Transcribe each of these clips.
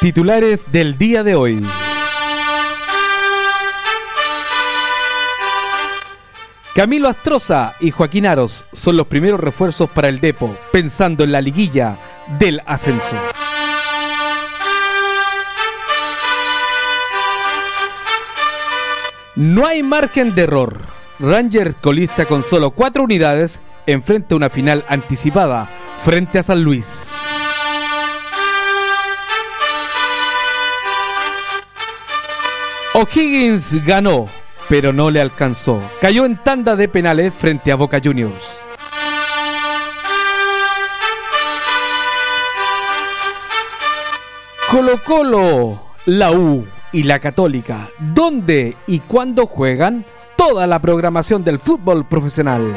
Titulares del día de hoy. Camilo Astroza y Joaquín Aros son los primeros refuerzos para el Depo, pensando en la liguilla del ascenso. No hay margen de error. Rangers, colista con solo 4 unidades, enfrenta una final anticipada frente a San Luis. O'Higgins ganó, pero no le alcanzó. Cayó en tanda de penales frente a Boca Juniors. Colo-Colo, la U y la Católica. ¿Dónde y cuándo juegan? Toda la programación del fútbol profesional.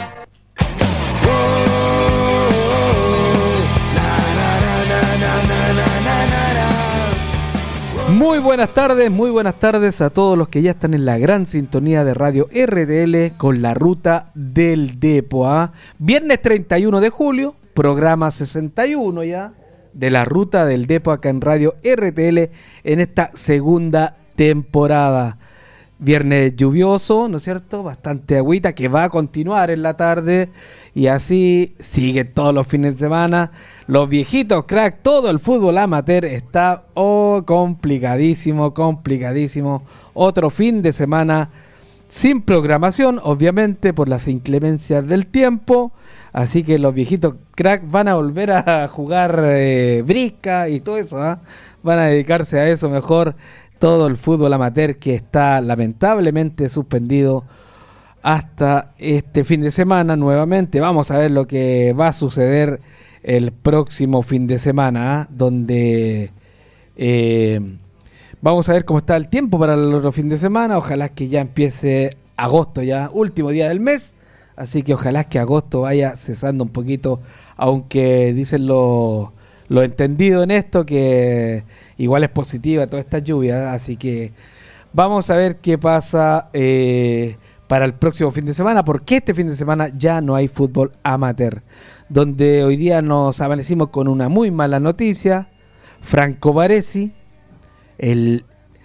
Muy buenas tardes a todos los que ya están en la gran sintonía de Radio RTL con la ruta del Depo. Viernes 31 de julio, programa 61 ya de la ruta del Depo acá en Radio RTL en esta segunda temporada. Viernes lluvioso, ¿no es cierto? Bastante agüita que va a continuar en la tarde y así sigue todos los fines de semana. Los viejitos, crack, todo el fútbol amateur está complicadísimo. Otro fin de semana sin programación, obviamente por las inclemencias del tiempo. Así que los viejitos, crack, van a volver a jugar brisca y todo eso, ¿eh? Van a dedicarse a eso mejor. Todo el fútbol amateur que está lamentablemente suspendido hasta este fin de semana nuevamente. Vamos a ver lo que va a suceder el próximo fin de semana, donde vamos a ver cómo está el tiempo para el otro fin de semana. Ojalá que ya empiece agosto, ya último día del mes, así que ojalá que agosto vaya cesando un poquito, aunque dicen lo entendido en esto, que igual es positiva toda esta lluvia, así que vamos a ver qué pasa para el próximo fin de semana, porque este fin de semana ya no hay fútbol amateur, donde hoy día nos amanecimos con una muy mala noticia. Franco Baresi, el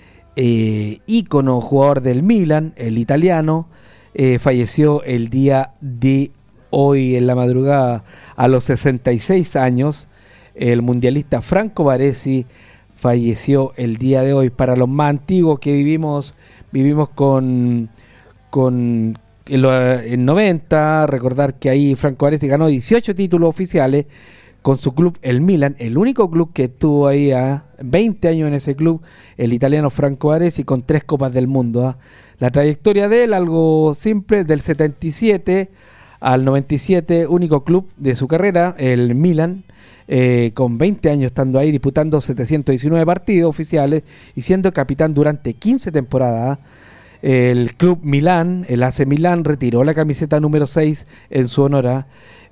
ícono jugador del Milan, el italiano, falleció el día de hoy en la madrugada a los 66 años. El mundialista Franco Baresi falleció el día de hoy. Para los más antiguos que vivimos con en 90, recordar que ahí Franco Baresi ganó 18 títulos oficiales con su club, el Milan, el único club que estuvo ahí a 20 años en ese club, el italiano Franco Baresi, con 3 Copas del Mundo. La trayectoria de él, algo simple, del 77 al 97, único club de su carrera, el Milan, con 20 años estando ahí, disputando 719 partidos oficiales y siendo capitán durante 15 temporadas. El club Milán, el AC Milán, retiró la camiseta número 6 en su honor.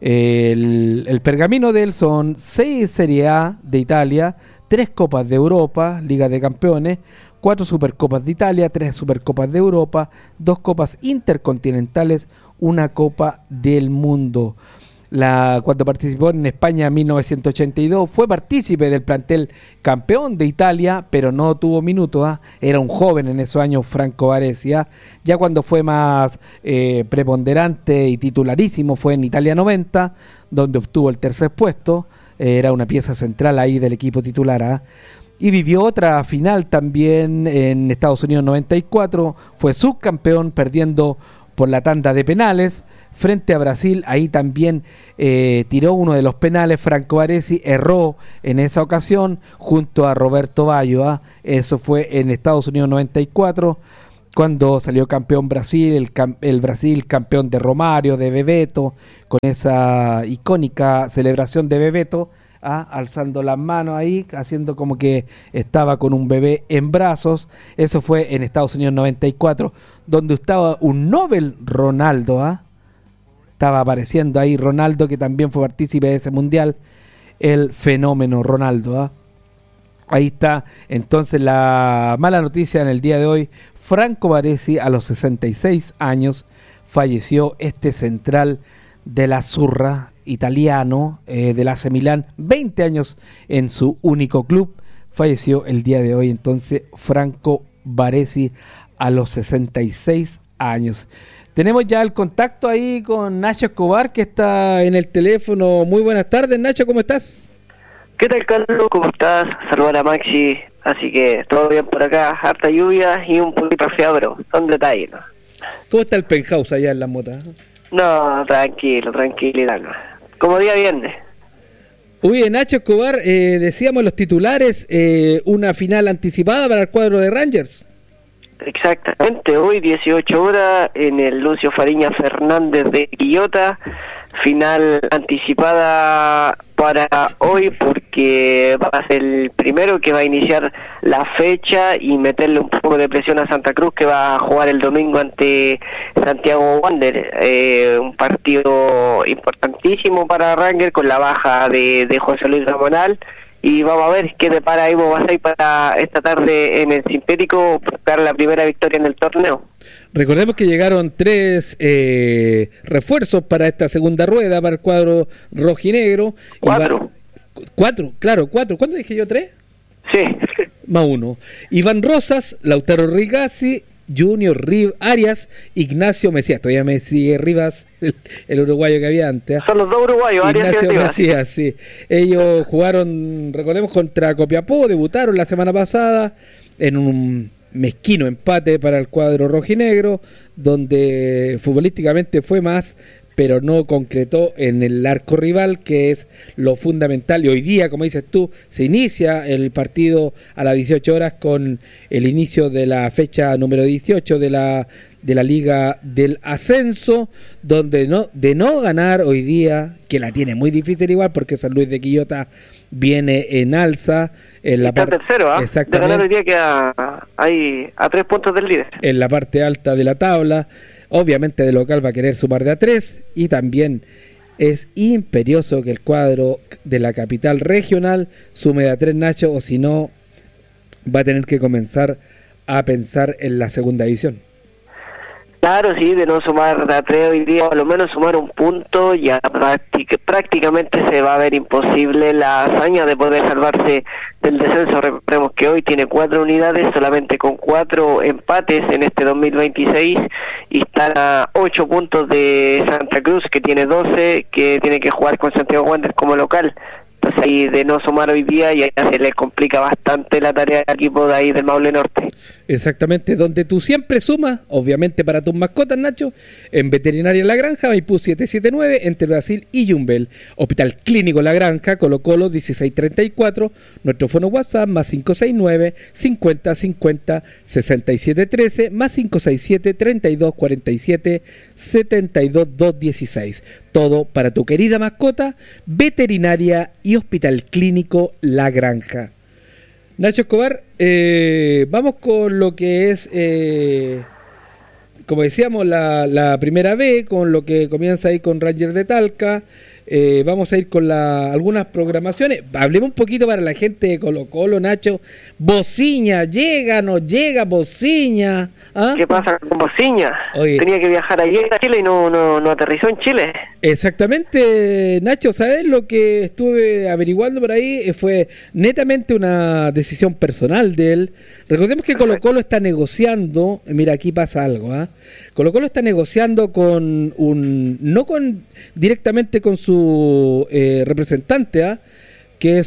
El pergamino de él son 6 Serie A de Italia, 3 Copas de Europa, Liga de Campeones, 4 Supercopas de Italia, 3 Supercopas de Europa, 2 Copas Intercontinentales, 1 Copa del Mundo. Cuando participó en España en 1982, fue partícipe del plantel campeón de Italia, pero no tuvo minutos. Era un joven en esos años Franco Baresi. Ya cuando fue más preponderante y titularísimo fue en Italia 90, donde obtuvo el 3er puesto. Era una pieza central ahí del equipo titular. Y vivió otra final también en Estados Unidos 94, fue subcampeón perdiendo por la tanda de penales frente a Brasil. Ahí también tiró uno de los penales. Franco Baresi erró en esa ocasión junto a Roberto Baggio. Eso fue en Estados Unidos 94, cuando salió campeón Brasil, el Brasil campeón de Romário, de Bebeto, con esa icónica celebración de Bebeto, alzando las manos ahí, haciendo como que estaba con un bebé en brazos. Eso fue en Estados Unidos 94, donde estaba un Nobel Ronaldo. Estaba apareciendo ahí Ronaldo, que también fue partícipe de ese mundial, el fenómeno Ronaldo. Ahí está entonces la mala noticia en el día de hoy. Franco Baresi, a los 66 años, falleció, este central de la Azzurra, italiano, del AC Milán, 20 años en su único club, falleció el día de hoy entonces Franco Baresi a los 66 años. Tenemos ya el contacto ahí con Nacho Escobar, que está en el teléfono. Muy buenas tardes, Nacho, ¿cómo estás? ¿Qué tal, Carlos? ¿Cómo estás? Saludar a Maxi. Así que todo bien por acá, harta lluvia y un poquito feo, pero son detalles, ¿no? ¿Cómo está el penthouse allá en La Mota? No, tranquilidad, no. Como día viernes. Oye, Nacho Escobar, decíamos los titulares, una final anticipada para el cuadro de Rangers. Exactamente, hoy 18 horas en el Lucio Fariña Fernández de Quillota, final anticipada para hoy porque va a ser el primero que va a iniciar la fecha y meterle un poco de presión a Santa Cruz, que va a jugar el domingo ante Santiago Wander, un partido importantísimo para Rangers con la baja de José Luis Ramonal. Y vamos a ver qué depara Ivo Basay para esta tarde en el Sintético, buscar la primera victoria en el torneo. Recordemos que llegaron 3 refuerzos para esta segunda rueda para el cuadro rojinegro. 4. 4, claro, 4. ¿Cuándo dije yo 3? Sí. Más 1. Iván Rosas, Lautaro Rigazzi, Junior Arias, Ignacio Mesías. Todavía me sigue Rivas, el uruguayo que había antes. Son los dos uruguayos, Ignacio Arias y Mesías, sí. Ellos jugaron, recordemos, contra Copiapó, debutaron la semana pasada en un mezquino empate para el cuadro rojinegro, donde futbolísticamente fue más, pero no concretó en el arco rival, que es lo fundamental. Y hoy día, como dices tú, se inicia el partido a las 18 horas con el inicio de la fecha número 18 de la Liga del Ascenso, donde de no ganar hoy día, que la tiene muy difícil igual, porque San Luis de Quillota viene en alza. Está tercero, ¿ah? De ganar hoy día queda ahí a 3 puntos del líder. En la parte alta de la tabla. Obviamente de local va a querer sumar de a 3 y también es imperioso que el cuadro de la capital regional sume de a 3, Nacho, o si no va a tener que comenzar a pensar en la segunda división. Claro, sí, de no sumar de a 3 hoy día, o al menos sumar un punto, ya prácticamente se va a ver imposible la hazaña de poder salvarse del descenso. Recordemos que hoy tiene 4 unidades, solamente con 4 empates en este 2026, y están a 8 puntos de Santa Cruz, que tiene 12, que tiene que jugar con Santiago Wanderers como local. Entonces ahí de no sumar hoy día ya se le complica bastante la tarea al equipo de ahí del Maule Norte. Exactamente, donde tú siempre sumas, obviamente para tus mascotas, Nacho, en Veterinaria La Granja, Maipú 779, entre Brasil y Yumbel. Hospital Clínico La Granja, Colo Colo 1634, nuestro fono WhatsApp más 569 50 50 67 13, más 567 32 47 72 216. Todo para tu querida mascota, Veterinaria y Hospital Clínico La Granja. Nacho Escobar, vamos con lo que es, como decíamos, la primera B, con lo que comienza ahí con Rangers de Talca. Vamos a ir con algunas programaciones. Hablemos un poquito para la gente de Colo Colo, Nacho. Bociña, no llega Bociña. ¿Ah? ¿Qué pasa con Bociña? Tenía que viajar ayer a Chile y no aterrizó en Chile. Exactamente, Nacho, ¿sabes? Lo que estuve averiguando por ahí fue netamente una decisión personal de él. Recordemos que Colo Colo está negociando, mira, aquí pasa algo, ¿ah? Colo Colo está negociando con directamente con su representante, ¿ah? Que es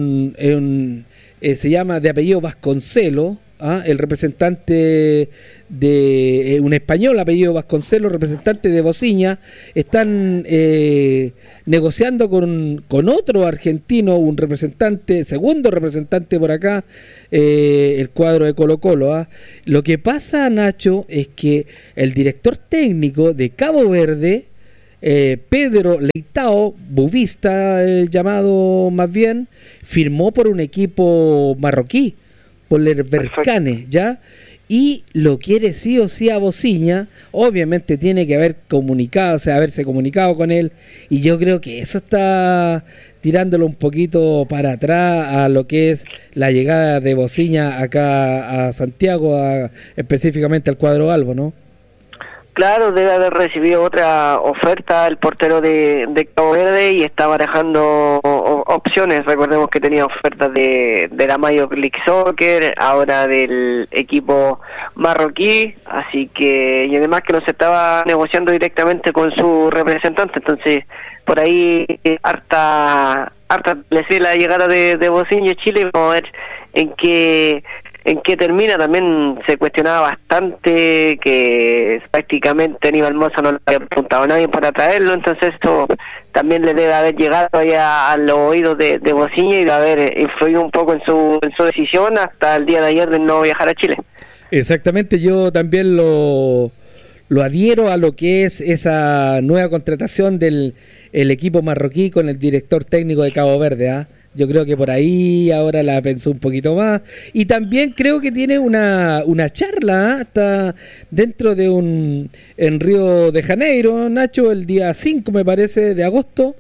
se llama de apellido Vasconcelo, ¿ah? El representante de un español apellido Vasconcelos, representante de Bociña. Están negociando con otro argentino, un segundo representante por acá, el cuadro de Colo Colo, ¿ah? Lo que pasa, Nacho, es que el director técnico de Cabo Verde, Pedro Leitao, bubista llamado más bien, firmó por un equipo marroquí, por el Berkane, ¿ya? Y lo quiere sí o sí a Bociña. Obviamente tiene que haberse comunicado con él, y yo creo que eso está tirándolo un poquito para atrás a lo que es la llegada de Bociña acá a Santiago, específicamente al cuadro Albo, ¿no? Claro, debe haber recibido otra oferta el portero de Cabo Verde y está barajando opciones. Recordemos que tenía ofertas de la Major League Soccer, ahora del equipo marroquí, así que, y además que no se estaba negociando directamente con su representante, entonces por ahí harta le sigue la llegada de Bocinho a Chile. Vamos a ver en qué termina. También se cuestionaba bastante que prácticamente Aníbal Mosa no le había apuntado a nadie para traerlo, entonces esto también le debe haber llegado allá a los oídos de Bocinho y de haber influido un poco en su decisión hasta el día de ayer de no viajar a Chile. Exactamente, yo también lo adhiero a lo que es esa nueva contratación del el equipo marroquí con el director técnico de Cabo Verde, ¿ah? Yo creo que por ahí ahora la pensó un poquito más. Y también creo que tiene una charla, ¿eh? Está dentro de en Río de Janeiro, Nacho, el día 5 me parece de agosto.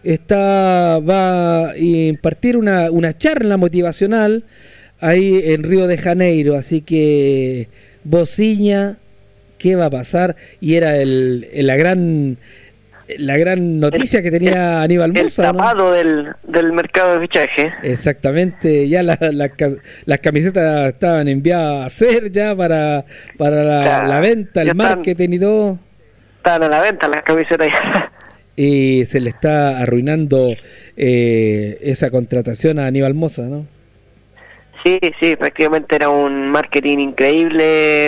Va a impartir una charla motivacional ahí en Río de Janeiro. Así que Bocinha, ¿qué va a pasar? Y era la gran noticia que tenía Aníbal Mosa, el tapado, ¿no? del mercado de fichaje. Exactamente, ya las camisetas estaban enviadas a hacer ya para la venta, el marketing y todo. Estaban a la venta las camisetas ya. Y se le está arruinando esa contratación a Aníbal Mosa, ¿no? Sí, prácticamente era un marketing increíble,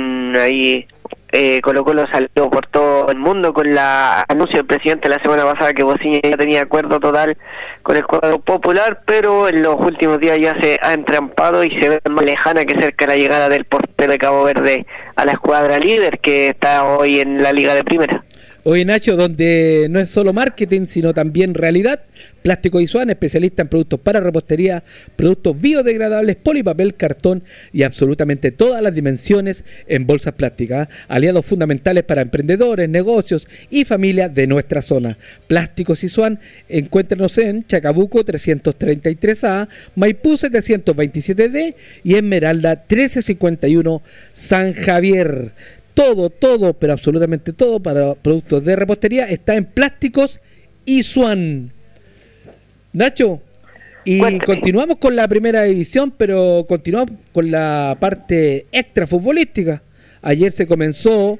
Colo-Colo salió por todo el mundo con la anuncio del presidente la semana pasada que Bocinha ya tenía acuerdo total con el cuadro popular, pero en los últimos días ya se ha entrampado y se ve más lejana que cerca la llegada del portero de Cabo Verde a la escuadra líder que está hoy en la Liga de Primera. Hoy, Nacho, donde no es solo marketing, sino también realidad. Plástico Isuan, especialista en productos para repostería, productos biodegradables, polipapel, cartón y absolutamente todas las dimensiones en bolsas plásticas. Aliados fundamentales para emprendedores, negocios y familias de nuestra zona. Plásticos Isuan, encuéntranos en Chacabuco 333A, Maipú 727D y Esmeralda 1351 San Javier. Todo, pero absolutamente todo para productos de repostería está en Plásticos Isuan. Nacho, y continuamos con la primera división, pero continuamos con la parte extra futbolística. Ayer se comenzó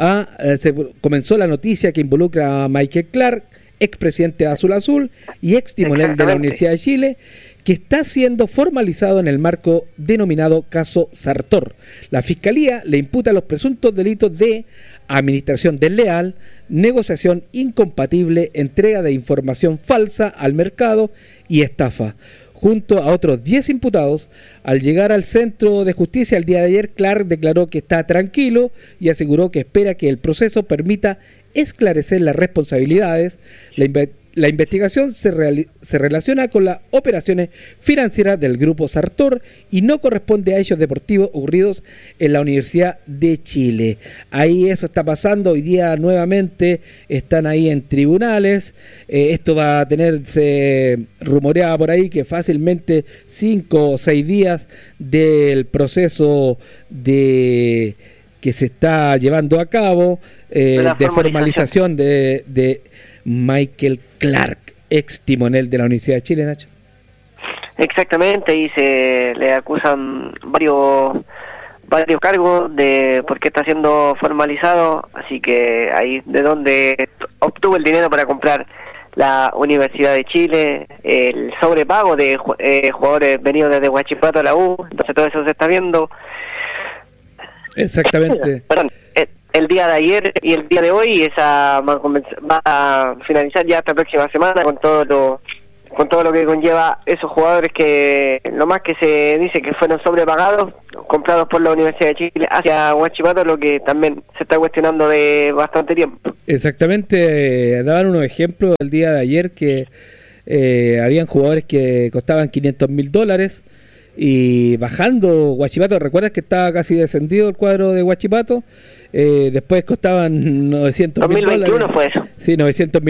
la noticia que involucra a Michael Clark, expresidente de Azul y ex timonel de la Universidad de Chile, que está siendo formalizado en el marco denominado caso Sartor. La Fiscalía le imputa los presuntos delitos de administración desleal, negociación incompatible, entrega de información falsa al mercado y estafa. Junto a otros 10 imputados, al llegar al centro de justicia el día de ayer, Clark declaró que está tranquilo y aseguró que espera que el proceso permita esclarecer las responsabilidades. La investigación se relaciona con las operaciones financieras del Grupo Sartor y no corresponde a hechos deportivos ocurridos en la Universidad de Chile. Ahí eso está pasando, hoy día nuevamente están ahí en tribunales. Esto va a se rumoreaba por ahí que fácilmente 5 o 6 días del proceso que se está llevando a cabo de formalización de Michael Clark, ex timonel de la Universidad de Chile, Nacho. Exactamente, y se le acusan varios cargos de por qué está siendo formalizado, así que ahí de donde obtuvo el dinero para comprar la Universidad de Chile, el sobrepago de jugadores venidos desde Huachipato a la U, entonces todo eso se está viendo. Exactamente. Perdón, el día de ayer y el día de hoy esa va a finalizar ya esta próxima semana con todo lo que conlleva esos jugadores que lo más que se dice que fueron sobrepagados, comprados por la Universidad de Chile hacia Huachipato, lo que también se está cuestionando de bastante tiempo. Exactamente, daban unos ejemplos el día de ayer que habían jugadores que costaban $500,000 y bajando Huachipato, ¿recuerdas que estaba casi descendido el cuadro de Huachipato? Después costaban $900,000. 2021 fue eso. Sí, $900,000,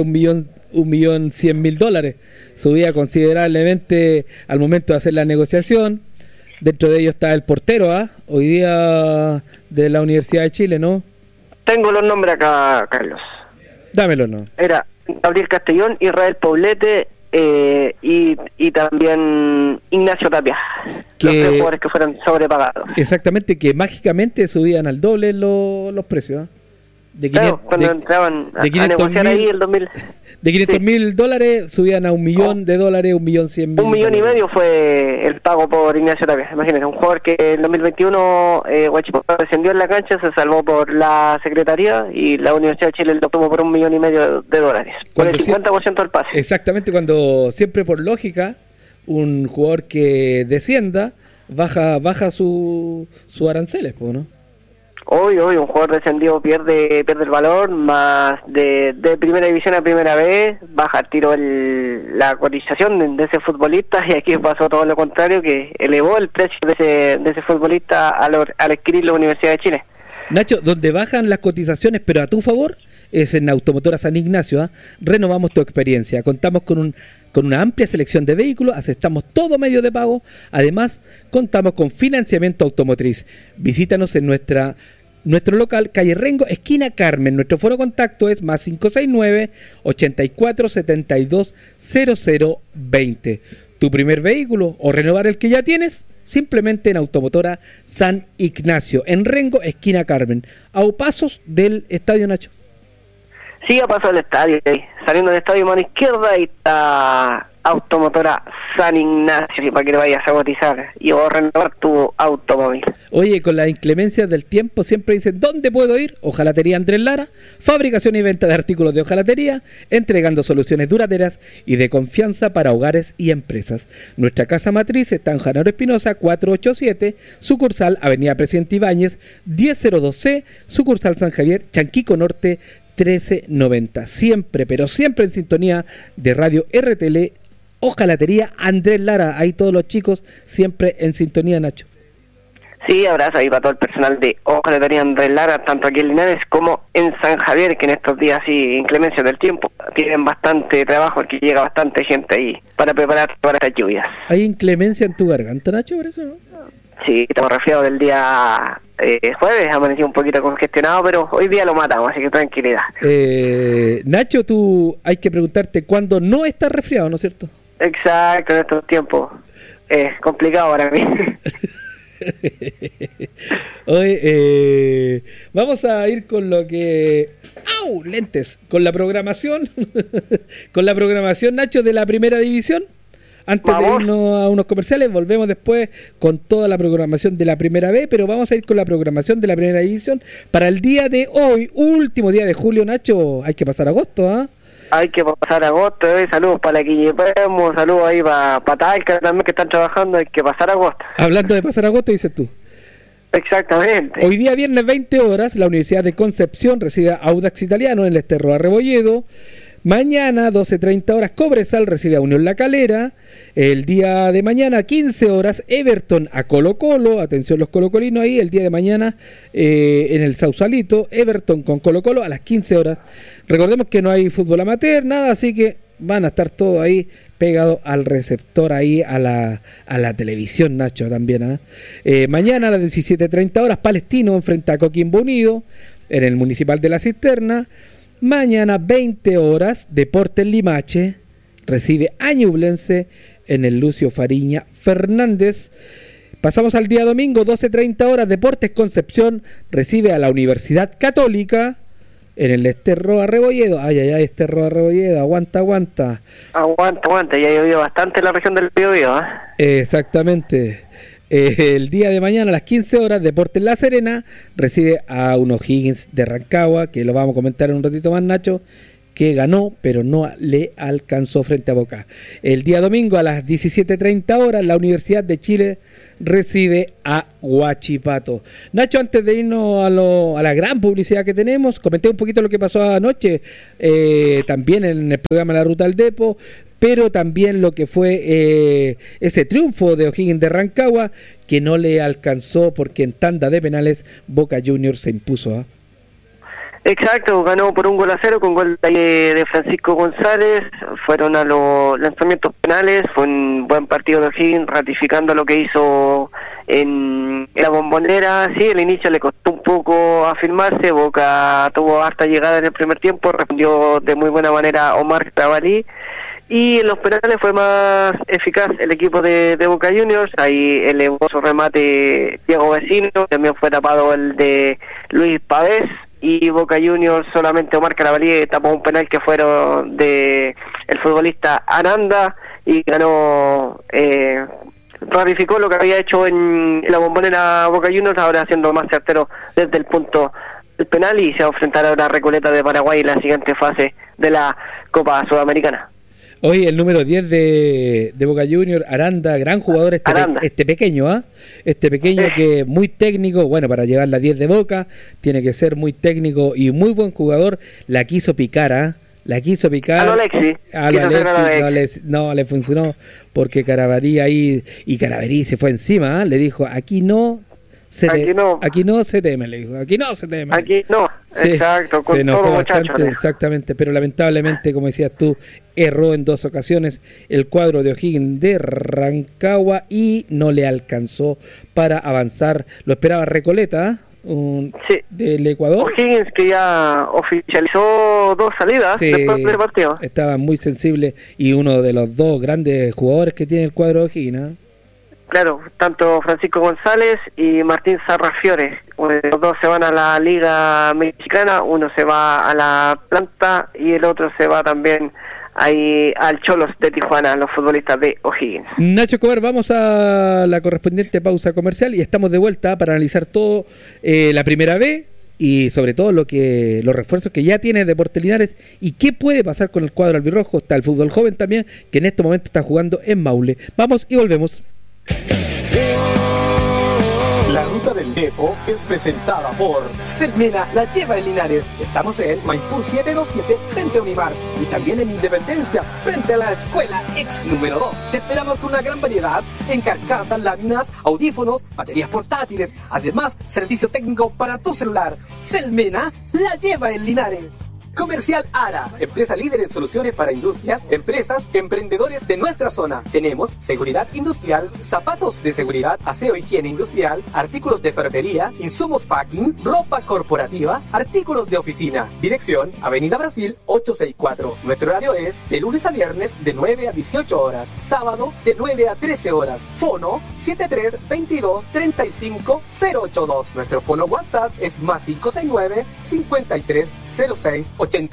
$1,100,000. Subía considerablemente al momento de hacer la negociación. Dentro de ellos está el portero, hoy día de la Universidad de Chile, ¿no? Tengo los nombres acá, Carlos. Dámelo, ¿no? Era Gabriel Castellón, Israel Poblete, y también Ignacio Tapia, los 3 jugadores que fueron sobrepagados. Exactamente, que mágicamente subían al doble los precios, ¿eh? Claro, cuando entraban a negociar ahí el 2000. De $500,000 subían a $1 millón, $1.100.000. $1,500,000 fue el pago por Ignacio Tapia. Imagínense, un jugador que en 2021 Huachipato descendió en la cancha, se salvó por la Secretaría y la Universidad de Chile lo obtuvo por $1,500,000, por el 50% del pase. Exactamente, cuando siempre por lógica un jugador que descienda baja su aranceles, ¿no? Hoy un jugador descendido pierde el valor, más de primera división a primera vez, baja al tiro la cotización de ese futbolista, y aquí pasó todo lo contrario, que elevó el precio de ese futbolista al adquirir la Universidad de Chile. Nacho, donde bajan las cotizaciones, pero a tu favor, es en Automotora San Ignacio, ¿eh? Renovamos tu experiencia, contamos con una amplia selección de vehículos, aceptamos todo medio de pago, además contamos con financiamiento automotriz. Visítanos en nuestro local, calle Rengo, esquina Carmen. Nuestro foro de contacto es más 569-8472-0020. Tu primer vehículo o renovar el que ya tienes, simplemente en Automotora San Ignacio, en Rengo, esquina Carmen, a pasos del Estadio, Nacho. Sí, ha pasado el estadio, saliendo del estadio mano izquierda, y está Automotora San Ignacio, para que lo vayas a cotizar y o renovar tu automóvil. Oye, con las inclemencias del tiempo siempre dicen, ¿dónde puedo ir? Hojalatería Andrés Lara, fabricación y venta de artículos de hojalatería, entregando soluciones duraderas y de confianza para hogares y empresas. Nuestra casa matriz está en Janaro Espinosa 487, sucursal Avenida Presidente Ibáñez 1002C, sucursal San Javier, Chanquico Norte 1390. Siempre, pero siempre en sintonía de Radio RTL, Hojalatería Andrés Lara. Ahí todos los chicos siempre en sintonía, Nacho. Sí, abrazo ahí para todo el personal de Hojalatería Andrés Lara, tanto aquí en Linares como en San Javier, que en estos días, sí, inclemencias del tiempo, tienen bastante trabajo, porque llega bastante gente ahí para preparar para estas lluvias. ¿Hay inclemencia en tu garganta, Nacho, por eso, no? Sí, estamos resfriados del día jueves, amaneció un poquito congestionado, pero hoy día lo matamos, así que tranquilidad. Nacho, tú hay que preguntarte cuándo no estás resfriado, ¿no es cierto? Exacto, en estos tiempos es complicado para mí. Hoy vamos a ir con lo que... ¡Au! Lentes. Con la programación. Con la programación, Nacho, de la primera división. Antes de irnos a unos comerciales, volvemos después con toda la programación de la primera B, pero vamos a ir con la programación de la primera división para el día de hoy, último día de julio, Nacho. Hay que pasar agosto, ¿ah? Hay que pasar agosto, saludos para la Quillipemo, saludos ahí para Talca también, que están trabajando. Hay que pasar agosto. Hablando de pasar agosto, dices tú. Exactamente. Hoy día viernes 20 horas, la Universidad de Concepción recibe a Audax Italiano en el Esterro a Rebolledo. Mañana, 12:30 horas, Cobresal recibe a Unión La Calera. El día de mañana, 15 horas, Everton a Colo Colo. Atención los colocolinos ahí, el día de mañana en el Sausalito, Everton con Colo Colo a las 15 horas. Recordemos que no hay fútbol amateur, nada, así que van a estar todos ahí pegados al receptor, ahí a la televisión, Nacho, también. Mañana a las 17:30 horas, Palestino enfrenta a Coquimbo Unido en el Municipal de la Cisterna. Mañana 20 horas, Deportes Limache recibe a Ñublense en el Lucio Fariña Fernández. Pasamos al día domingo, 12:30 horas, Deportes Concepción recibe a la Universidad Católica en el Esterro a Rebolledo. Ay, Esterro a Rebolledo, aguanta. Aguanta, ya llovió bastante en la región del Biobío, Exactamente. El día de mañana a las 15 horas, Deportes La Serena recibe a un O'Higgins de Rancagua, que lo vamos a comentar en un ratito más, Nacho, que ganó, pero no le alcanzó frente a Boca. El día domingo a las 17:30 horas, la Universidad de Chile recibe a Huachipato. Nacho, antes de irnos a la gran publicidad que tenemos, comenté un poquito lo que pasó anoche, también en el programa La Ruta al Depo, pero también lo que fue ese triunfo de O'Higgins de Rancagua, que no le alcanzó porque en tanda de penales Boca Juniors se impuso. Exacto, ganó por 1-0 con gol de Francisco González. Fueron a los lanzamientos penales. Fue un buen partido de O'Higgins, ratificando lo que hizo en la Bombonera. Sí, el inicio le costó un poco afirmarse. Boca tuvo harta llegada en el primer tiempo, respondió de muy buena manera Omar Tabalí, Y en los penales fue más eficaz el equipo de Boca Juniors. Ahí elevó su remate Diego Vecino, también fue tapado el de Luis Pavés, y Boca Juniors solamente Omar Carabalí tapó un penal que fueron de el futbolista Aranda, y ganó, ratificó lo que había hecho en la Bombonera Boca Juniors, ahora siendo más certero desde el punto del penal, y se va a enfrentar ahora a Recoleta de Paraguay en la siguiente fase de la Copa Sudamericana. Hoy el número 10 de Boca Juniors, Aranda, gran jugador, este pequeño, este pequeño que muy técnico, bueno, para llevar la 10 de Boca, tiene que ser muy técnico y muy buen jugador, la quiso picar, la quiso picar. A lo Alexis, no le funcionó, porque Carabalí ahí, y Carabalí se fue encima, le dijo, aquí no se teme, le dijo, aquí no se teme. Aquí no, sí, exacto, con todo muchacho. Exactamente, pero lamentablemente, como decías tú, erró en 2 ocasiones el cuadro de O'Higgins de Rancagua y no le alcanzó para avanzar. Lo esperaba Recoleta, del Ecuador. O'Higgins, que ya oficializó 2 salidas después del partido. Estaba muy sensible, y uno de los 2 grandes jugadores que tiene el cuadro de O'Higgins, Claro, tanto Francisco González y Martín Sarrafiore, los 2 se van a la Liga Mexicana, uno se va a la Planta y el otro se va también ahí al Cholos de Tijuana, los futbolistas de O'Higgins. Nacho Cobar, vamos a la correspondiente pausa comercial y estamos de vuelta para analizar todo, la primera B y sobre todo los refuerzos que ya tiene Deportes Linares y qué puede pasar con el cuadro albirrojo. Está el fútbol joven también, que en este momento está jugando en Maule. Vamos y volvemos. La Ruta del Depo es presentada por Selmena, la lleva en Linares. Estamos en Maipú 727 frente a Unimar y también en Independencia frente a la Escuela Ex número 2. Te esperamos con una gran variedad en carcasas, láminas, audífonos, baterías portátiles, además servicio técnico para tu celular. Selmena, la lleva en Linares. Comercial Ara, empresa líder en soluciones para industrias, empresas, emprendedores de nuestra zona. Tenemos seguridad industrial, zapatos de seguridad, aseo, higiene industrial, artículos de ferretería, insumos packing, ropa corporativa, artículos de oficina. Dirección, Avenida Brasil 864. Nuestro horario es de lunes a viernes de 9 a 18 horas, sábado de 9 a 13 horas. Fono 73 22 35 082. Nuestro fono WhatsApp es más 569 53 06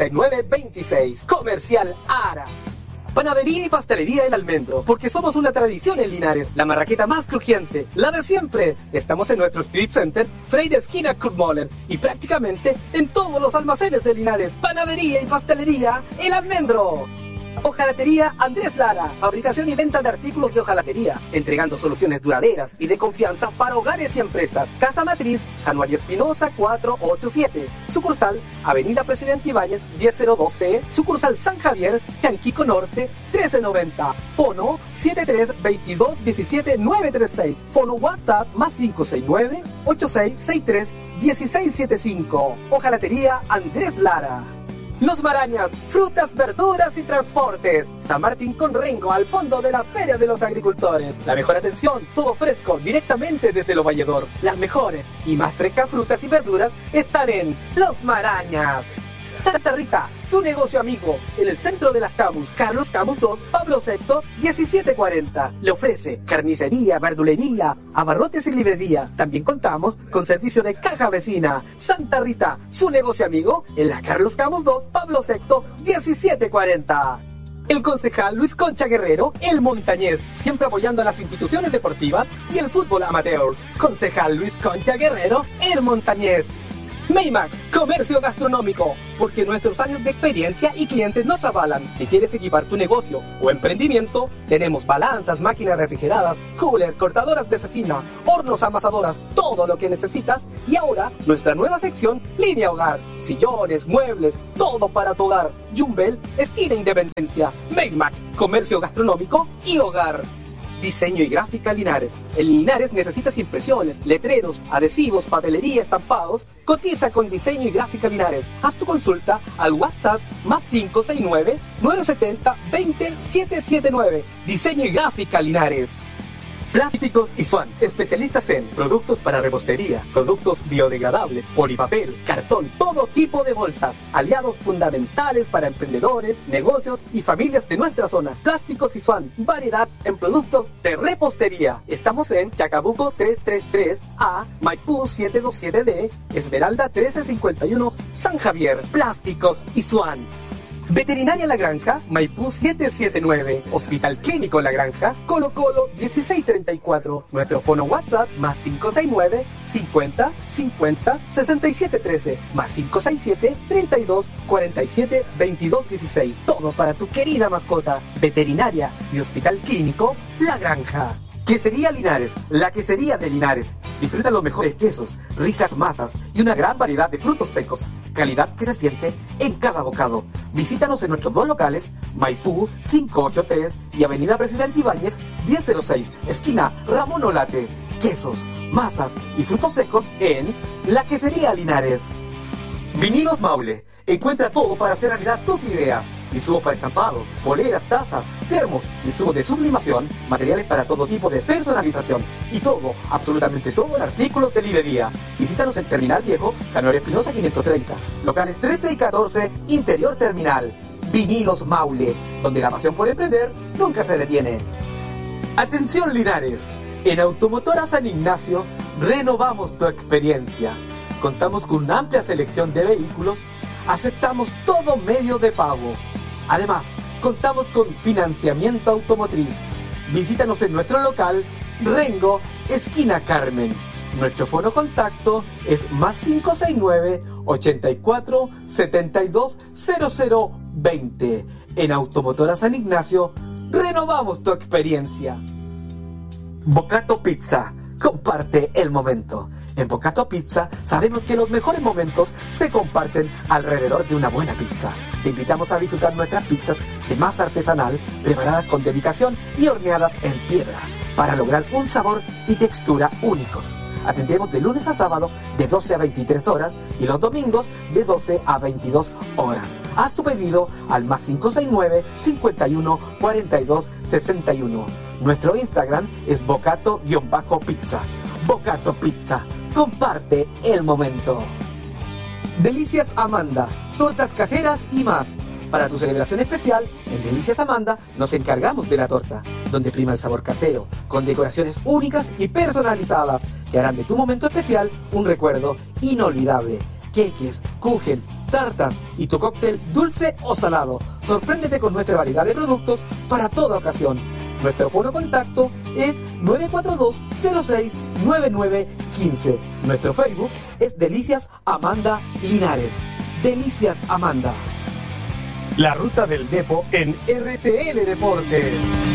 8926. Comercial Ara. Panadería y pastelería El Almendro, porque somos una tradición en Linares, la marraqueta más crujiente, la de siempre. Estamos en nuestro Strip Center, Freire esquina Kurtmoller, y prácticamente en todos los almacenes de Linares. Panadería y pastelería El Almendro. Hojalatería Andrés Lara, fabricación y venta de artículos de hojalatería, entregando soluciones duraderas y de confianza para hogares y empresas. Casa Matriz, Januario Espinosa 487, sucursal Avenida Presidente Ibáñez 1002C, sucursal San Javier, Chanquico Norte 1390, fono 73 22 17 936, fono WhatsApp más 569 8663 1675. Hojalatería Andrés Lara. Los Marañas, frutas, verduras y transportes. San Martín con Rengo, al fondo de la Feria de los Agricultores. La mejor atención, todo fresco, directamente desde Lo Valledor. Las mejores y más frescas frutas y verduras están en Los Marañas. Santa Rita, su negocio amigo, en el centro de las Camus, Carlos Camus 2, Pablo VI, 1740. Le ofrece carnicería, verdulería, abarrotes y librería. También contamos con servicio de caja vecina. Santa Rita, su negocio amigo, en la Carlos Camus 2, Pablo VI, 1740. El concejal Luis Concha Guerrero, el montañés, siempre apoyando a las instituciones deportivas y el fútbol amateur. Concejal Luis Concha Guerrero, el montañés. Maymac, comercio gastronómico, porque nuestros años de experiencia y clientes nos avalan. Si quieres equipar tu negocio o emprendimiento, tenemos balanzas, máquinas refrigeradas, cooler, cortadoras de cecina, hornos amasadoras, todo lo que necesitas. Y ahora, nuestra nueva sección, línea hogar, sillones, muebles, todo para tu hogar. Jumbel, esquina Independencia. Maymac, comercio gastronómico y hogar. Diseño y gráfica Linares. En Linares necesitas impresiones, letreros, adhesivos, papelería, estampados. Cotiza con Diseño y Gráfica Linares. Haz tu consulta al WhatsApp más 569-970-20779. Diseño y Gráfica Linares. Plásticos Isuan, especialistas en productos para repostería, productos biodegradables, polipapel, cartón, todo tipo de bolsas. Aliados fundamentales para emprendedores, negocios y familias de nuestra zona. Plásticos Isuan, variedad en productos de repostería. Estamos en Chacabuco 333A, Maipú 727D, Esmeralda 1351, San Javier. Plásticos Isuan. Veterinaria La Granja, Maipú 779, Hospital Clínico La Granja, Colo Colo 1634, nuestro fono WhatsApp más 569 50 50 67 13, más 567 32 47 22 16. Todo para tu querida mascota. Veterinaria y Hospital Clínico La Granja. Quesería Linares, la quesería de Linares. Disfruta los mejores quesos, ricas masas y una gran variedad de frutos secos. Calidad que se siente en cada bocado. Visítanos en nuestros dos locales, Maipú 583 y Avenida Presidente Ibáñez 1006, esquina Ramón Olate. Quesos, masas y frutos secos en la Quesería Linares. Vinilos Maule. Encuentra todo para hacer realidad tus ideas. Insumos para estampados, poleras, tazas, termos, insumos de sublimación, materiales para todo tipo de personalización y todo, absolutamente todo en artículos de librería. Visítanos en Terminal Viejo, Canoria Espinosa 530, locales 13 y 14, Interior Terminal. Vinilos Maule, donde la pasión por emprender nunca se detiene. Atención Linares, en Automotora San Ignacio renovamos tu experiencia. Contamos con una amplia selección de vehículos, aceptamos todo medio de pago. Además, contamos con financiamiento automotriz. Visítanos en nuestro local Rengo, esquina Carmen. Nuestro fono contacto es más 569 84 72 0020. En Automotora San Ignacio, renovamos tu experiencia. Bocato Pizza, comparte el momento. En Bocato Pizza sabemos que los mejores momentos se comparten alrededor de una buena pizza. Te invitamos a disfrutar nuestras pizzas de masa artesanal, preparadas con dedicación y horneadas en piedra, para lograr un sabor y textura únicos. Atendemos de lunes a sábado de 12 a 23 horas y los domingos de 12 a 22 horas. Haz tu pedido al más 569 51 42 61. Nuestro Instagram es bocato-pizza. Bocato Pizza, comparte el momento. Delicias Amanda, tortas caseras y más. Para tu celebración especial, en Delicias Amanda nos encargamos de la torta, donde prima el sabor casero, con decoraciones únicas y personalizadas que harán de tu momento especial un recuerdo inolvidable. Queques, kuchen, tartas y tu cóctel dulce o salado. Sorpréndete con nuestra variedad de productos para toda ocasión. Nuestro fono contacto es 942-06-9915. Nuestro Facebook es Delicias Amanda Linares. Delicias Amanda. La ruta del Depo en RTL Deportes.